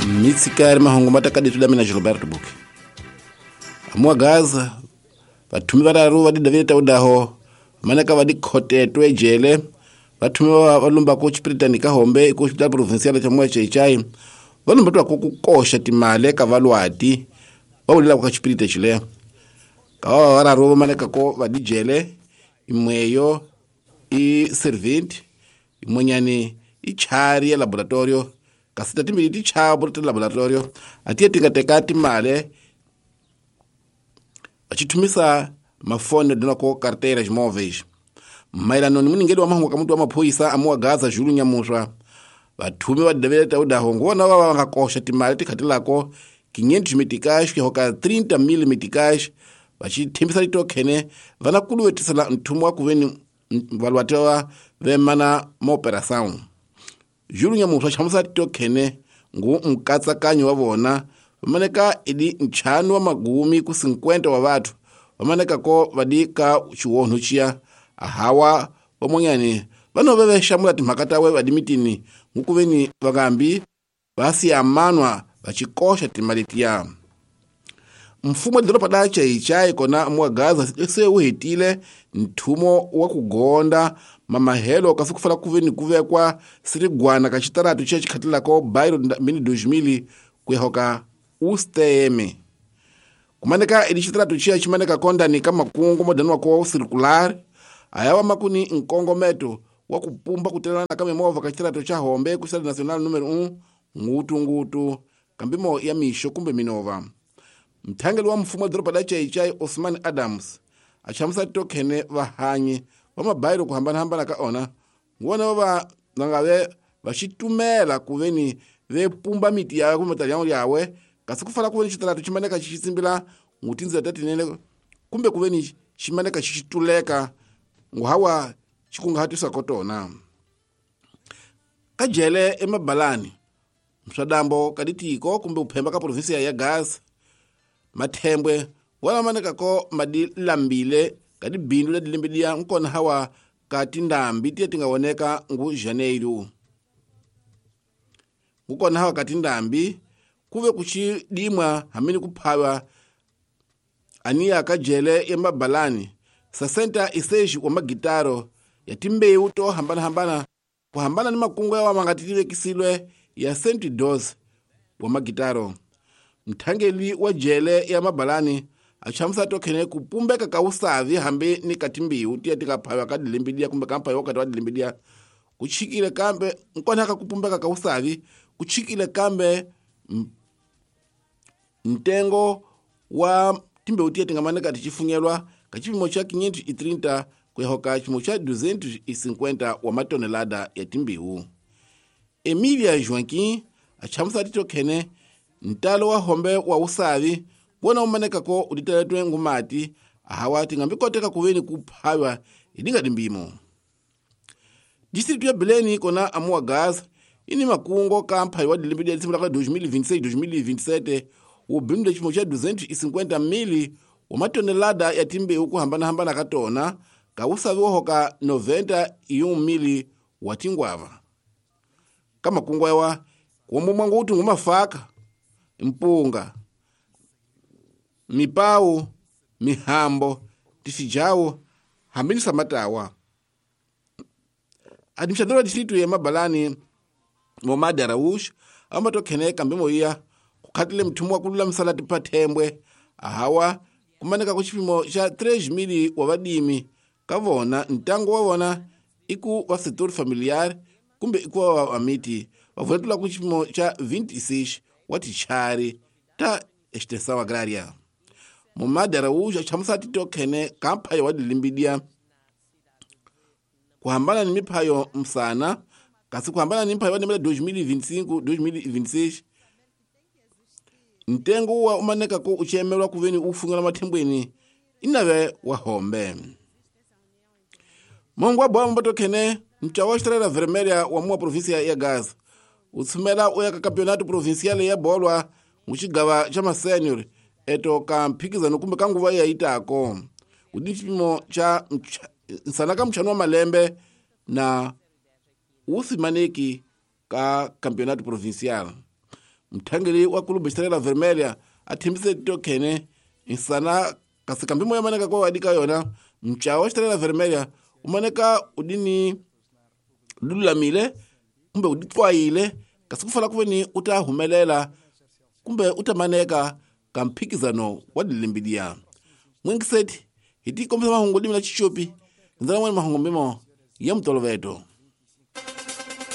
Mitsikari mahongo matakaditsu damina Gilberto Buki. Amua gaza vatumi vararu vadidavita udaho manaka vadikhotetwe ejele vatumi valumba ku chipritani kahombe ku hospital provincial cha Moyo Chai valumba twa kukosha timale kavalwati vaulela ku chipirita chile kawa vararu manaka ko vadijele imweyo I servant imwenyani ichari ya laboratorio kasita timbili tichabo te laboratorio atia tingatekati male achitumisa mafone dina ko carteiras móveis mailano ni muningedi wa mahungu kamuntu wa mapoisa amua gaza julu nyamusha vatumi vadaveta udaho ngona vangakosha timale tikhatilako 500 mitikash hoka 30 mil mitikash vachitimbisa litokene vanakuluwetisela mtumu wa kuveni valwatewa vemana maoperação julu nyamusha chamusa litokene ngu mkatsakanyo wavona vamaneka idi nchanu wa magumi ku 50 wa vatu vamaneka ko vadika chiwonhu chia ahawa vamonyani vanoveveshamula timhakatawe vadimitini ngukuveni vakambi vasiyamanwa vachikosha timalitiya mfumo lidolopa da chai kona muagaza ese uhitile ntumo wa kugonda mamahelo kasikufala kuveni kuvekwa sirigwana kachitaratu chia chikhatilako bairo mini 2000 kwehoka usteme kumaneka ili chitaratu chia chimaneka konda ni kama kungo modano kwa circular ayawa makuni nkongo meto wa kupumba kutelana kama mova kachitaratu cha hombe kusali national numero 1 ngutu kambimo ya misho kumbe minova mthangeli wa mfumo dropa da chai Osman Adams achamsa tokene vahanyi vamabairo kuhambana kaona ngona baba ngave vashitumela kuveni vepumba miti yawe kumataliano yawe kasikufala kuveni chitaratu chimaneka chichitsimbila ngutinza tatinene kumbe kuveni chimaneka chichituleka nguhawa chikungahatisa kotona kajele emabalani msadambo kaditiko kumbe uphemba ka provinsia ya gas mathembwe wala maneka ko madilambile kadi bindu ledlimbidia nkona hawa katindambi tia tingawoneka ngu Janeiro ngukona hawa katindambi kuve kuchidimwa hamini kuphawa ania kajele emabalani sasenta iseji wa magitaro yatimbe uto hambana kuhambana ni makungu ya wamangatiliwe kisilwe ya $100 wa magitaro mthangeli wa jele ya mabalani achamsa tokene kupumbeka kausavi hambi ni katimbi utia tikaphawa kadilimbidia kumbe kampa yokati wadilimbidia kuchikile kambe nkona kupumbeka kausavi kuchikile kambe ntengo wa timbe utia tingamaneka tichifunyelwa kachipimo cha 530 kwehoka chimo cha 250 wa matonelada ya timbiu Emilia Joaquim achamsa titokene ntalo wa hombe wa usavi wona umaneka ko uditaletwe ngumati ahawati ngambikoteka kuveni kuphawa idinga dimbimo district ya Beleni kona amua gas ini makungo kampa wa dilimbidia disimula kwa 2026-2027 ubimde chimo cha 250 mili wa matonelada ya timbe huku hambana katona ka usavi hoka 90 mili wa tingwava kama kungwewa kuombo mwangu utu ngumafaka mpunga mipau mihambo tisijawo hambini samatawa administradora distritu ya mabalani Momada Rawush amato kene kambimo iya kukatile mtumwa kulula msalati patembwe ahawa kumaneka kuchipimo cha 3 mili wa vadimi kavona ntango wavona iku wa setor familiar kumbe iku wa amiti wavonetula kuchipimo cha 26 watichari ta estesa wa agraria Momada Rawush chamusati tokene kampayo wadilimbidia kuhambana ni mipayo msana kasi kuhambana ni mipayo wadimela 2025-2026 ntengo wa umaneka ko uchemelwa kuveni ufungala matembweni inave wa hombe Mungu wa bwa mbato kene mchawa Estrela Vermelha wa mua provinsia ya Gaza utsumela uya ka campeonato provincial ya bolwa muchigava chama senior eto kampikizano kumbe kanguva ya itako udichimo cha sanaka mchano malembe na usimaneki ka campeonato provincial mthangeli wa kulubu Estrela Vermelha athimbise tokene insana kasikambi moya maneka kwa wadika yona mchawa Estrela Vermelha umaneka udini lulamile kumbe uditwaile kasikufala kuveni utahumelela kumbe utamaneka kamphikizano wadilimbidia mwingiseti hiti komisa mahungu dimila chichopi nzala mwene mahungu mbimo ya mtoloveto.